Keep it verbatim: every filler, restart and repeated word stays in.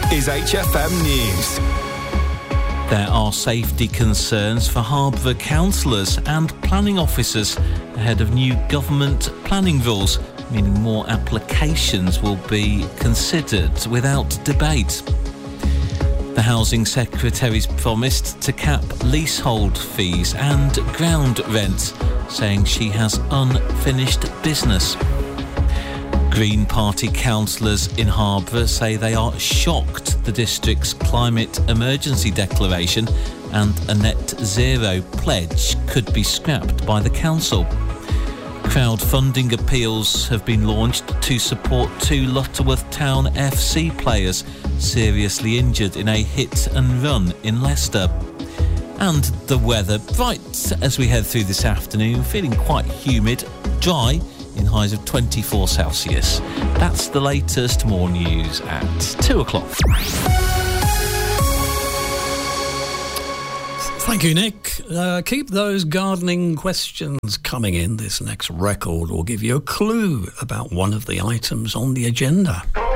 is H F M News. There are safety concerns for Harborough councillors and planning officers ahead of new government planning rules, meaning more applications will be considered without debate. The Housing Secretary's promised to cap leasehold fees and ground rent, saying she has unfinished business. Green Party councillors in Harborough say they are shocked the district's climate emergency declaration and a net zero pledge could be scrapped by the council. Crowdfunding appeals have been launched to support two Lutterworth Town F C players seriously injured in a hit and run in Leicester. And the weather, right as we head through this afternoon, feeling quite humid, dry, in highs of twenty-four Celsius. That's the latest. More news at two o'clock. Thank you, Nick. Uh, keep those gardening questions coming in. This next record will give you a clue about one of the items on the agenda.